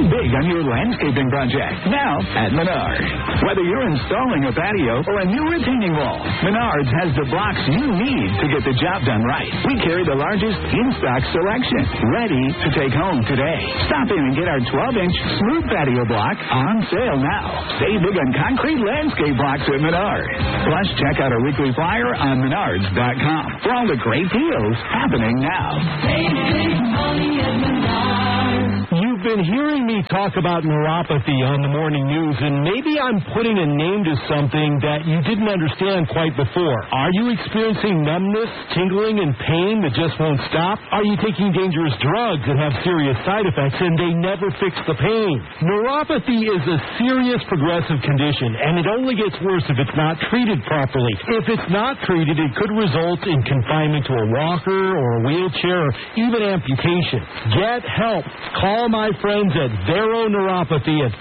Save big on your landscaping project now at Menards. Whether you're installing a patio or a new retaining wall, Menards has the blocks you need to get the job done right. We carry the largest in-stock selection, ready to take home today. Stop in and get our 12-inch smooth patio block on sale now. Save big on concrete landscape blocks at Menards. Plus, check out our weekly flyer on Menards.com for all the great deals happening now. Save big money at Menards. You've been hearing me talk about neuropathy on the morning news, and maybe I'm putting a name to something that you didn't understand quite before. Are you experiencing numbness, tingling, and pain that just won't stop? Are you taking dangerous drugs that have serious side effects and they never fix the pain? Neuropathy is a serious progressive condition, and it only gets worse if it's not treated properly. If it's not treated, it could result in confinement to a walker or a wheelchair or even amputation. Get help. Call my friends at Vero Neuropathy at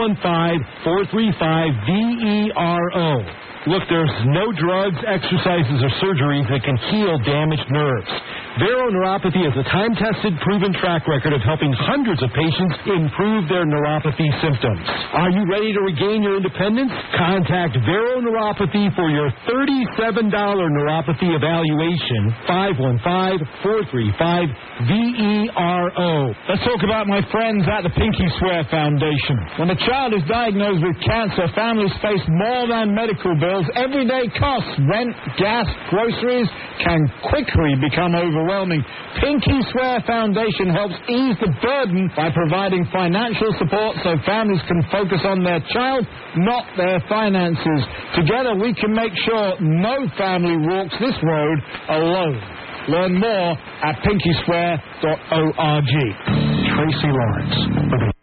515-435-VERO. Look, there's no drugs, exercises, or surgeries that can heal damaged nerves. Vero Neuropathy has a time-tested, proven track record of helping hundreds of patients improve their neuropathy symptoms. Are you ready to regain your independence? Contact Vero Neuropathy for your $37 neuropathy evaluation. 515-435-VERO. Let's talk about my friends at the Pinky Swear Foundation. When a child is diagnosed with cancer, families face more than medical bills. Everyday costs, rent, gas, groceries can quickly become overwhelming. Pinky Swear Foundation helps ease the burden by providing financial support so families can focus on their child, not their finances. Together we can make sure no family walks this road alone. Learn more at pinkyswear.org. Tracy Lawrence.